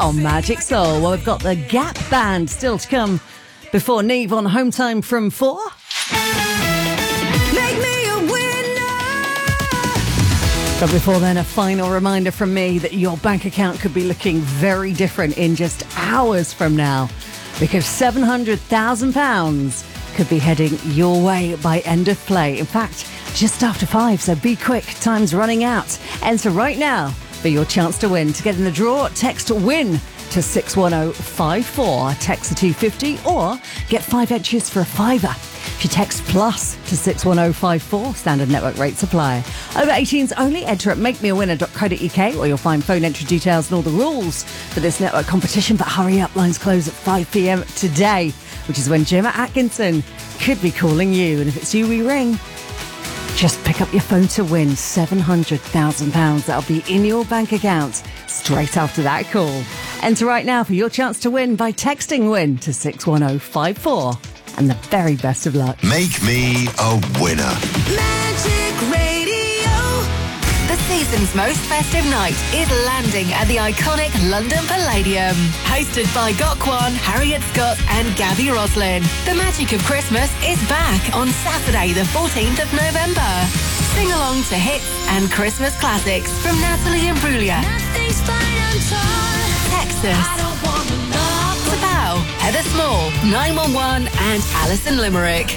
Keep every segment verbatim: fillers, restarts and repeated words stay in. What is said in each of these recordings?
on Magic Soul. Well, we've got the Gap Band still to come before Neve on Home Time from four. Make me a winner! But before then, a final reminder from me that your bank account could be looking very different in just hours from now, because seven hundred thousand pounds could be heading your way by end of play. In fact, just after five, so be quick. Time's running out. Enter right now for your chance to win. To get in the draw, text WIN to six one oh five four. Text the two fifty or get five entries for a fiver. If you text plus to six one oh five four, standard network rate supply. Over eighteens only. Enter at make me a winner dot co dot uk, where you'll find phone entry details and all the rules for this network competition. But hurry up, lines close at five p.m. today, which is when Gemma Atkinson could be calling you. And if it's you we ring, just pick up your phone to win seven hundred thousand pounds. That'll be in your bank account straight after that call. Enter right now for your chance to win by texting WIN to six one oh five four. And the very best of luck. Make me a winner. Magic Radio. The season's most festive night is landing at the iconic London Palladium. Hosted by Gokwan, Harriet Scott and Gabby Roslin. The magic of Christmas is back on Saturday the fourteenth of November. Sing along to hits and Christmas classics from Natalie Imbruglia. Nothing's fine, I'm torn. Texas. I don't want to know. Sabao, Heather Small, nine one one and Alison Limerick.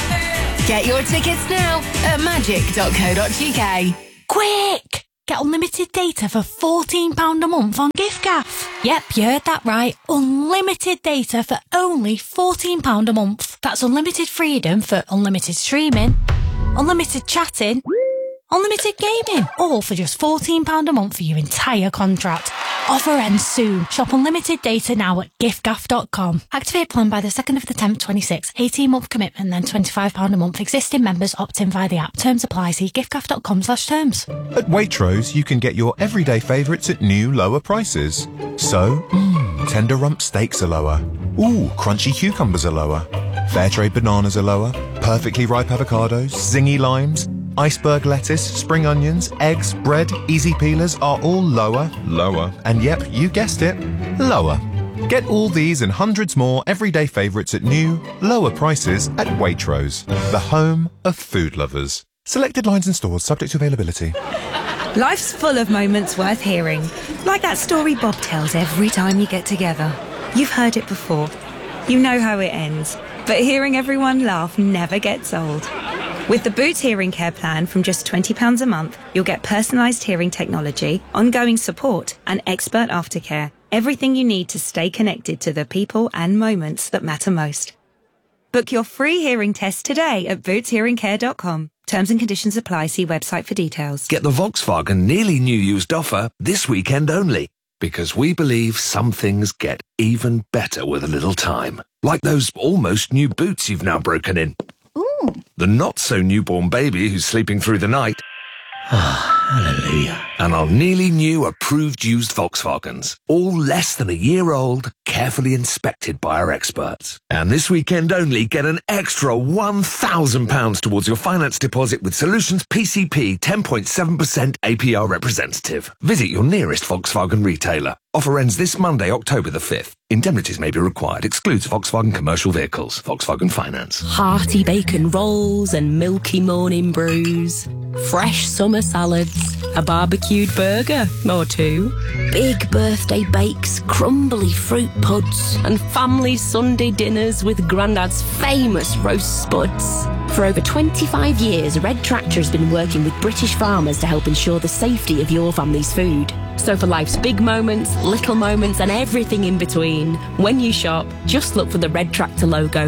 Get your tickets now at magic dot co dot uk. Quick! Get unlimited data for fourteen pounds a month on giffgaff. Yep, you heard that right. Unlimited data for only fourteen pounds a month. That's unlimited freedom for unlimited streaming, unlimited chatting, unlimited gaming, all for just fourteen pounds a month for your entire contract. Offer ends soon. Shop unlimited data now at giffgaff dot com. Activate plan by the second of the tenth, twenty-six. eighteen month commitment, then twenty-five pounds a month. Existing members opt in via the app. Terms apply. See giffgaff dot com slash terms. At Waitrose, you can get your everyday favourites at new, lower prices. So, mm, tender rump steaks are lower. Ooh, crunchy cucumbers are lower. Fair trade bananas are lower. Perfectly ripe avocados, zingy limes, iceberg lettuce, spring onions, eggs, bread, easy peelers are all lower, lower, and yep, you guessed it, lower. Get all these and hundreds more everyday favourites at new, lower prices at Waitrose, the home of food lovers. Selected lines and stores subject to availability. Life's full of moments worth hearing, like that story Bob tells every time you get together. You've heard it before. You know how it ends, but hearing everyone laugh never gets old. With the Boots Hearing Care plan from just twenty pounds a month, you'll get personalised hearing technology, ongoing support and expert aftercare. Everything you need to stay connected to the people and moments that matter most. Book your free hearing test today at boots hearing care dot com. Terms and conditions apply. See website for details. Get the Volkswagen nearly new used offer this weekend only. Because we believe some things get even better with a little time. Like those almost new boots you've now broken in. Ooh. The not-so-newborn baby who's sleeping through the night. Hallelujah. And our nearly new approved used Volkswagens. All less than a year old, carefully inspected by our experts. And this weekend only, get an extra one thousand pounds towards your finance deposit with Solutions P C P ten point seven percent A P R representative. Visit your nearest Volkswagen retailer. Offer ends this Monday, October the fifth. Indemnities may be required. Excludes Volkswagen commercial vehicles. Volkswagen Finance. Hearty bacon rolls and milky morning brews. Fresh summer salads. A barbecued burger or two. Big birthday bakes, crumbly fruit puds. And family Sunday dinners with Grandad's famous roast spuds. For over twenty-five years, Red Tractor has been working with British farmers to help ensure the safety of your family's food. So for life's big moments, little moments and everything in between, when you shop, just look for the Red Tractor logo.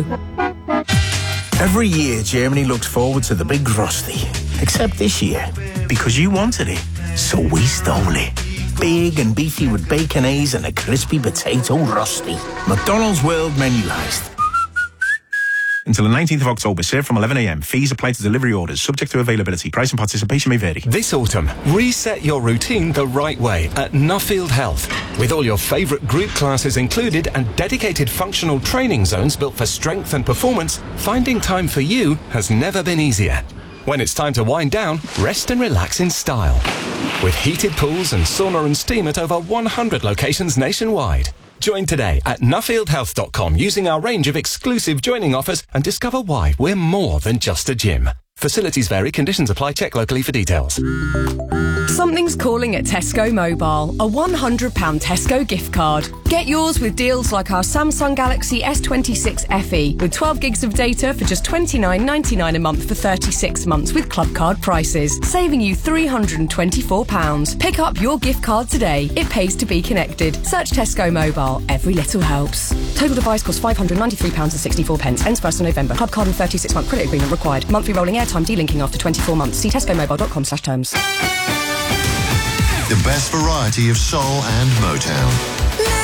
Every year, Germany looks forward to the big Rusty. Except this year, because you wanted it, so we stole it. Big and beefy with baconaise and a crispy potato Rusty. McDonald's World Menuised. Until the nineteenth of October, served from eleven a m. Fees apply to delivery orders, subject to availability. Price and participation may vary. This autumn, reset your routine the right way at Nuffield Health. With all your favourite group classes included and dedicated functional training zones built for strength and performance, finding time for you has never been easier. When it's time to wind down, rest and relax in style. With heated pools and sauna and steam at over one hundred locations nationwide. Join today at nuffield health dot com using our range of exclusive joining offers and discover why we're more than just a gym. Facilities vary, conditions apply, check locally for details. Something's calling at Tesco Mobile, a one hundred pounds Tesco gift card. Get yours with deals like our Samsung Galaxy S twenty-six F E with twelve gigs of data for just twenty-nine ninety-nine a month for thirty-six months with club card prices, saving you three hundred twenty-four pounds. Pick up your gift card today. It pays to be connected. Search Tesco Mobile. Every little helps. Total device costs five hundred ninety-three pounds sixty-four. Ends first of November. Club card and thirty-six month credit agreement required. Monthly rolling airtime delinking after twenty-four months. See tesco mobile dot com slash terms. The best variety of soul and Motown.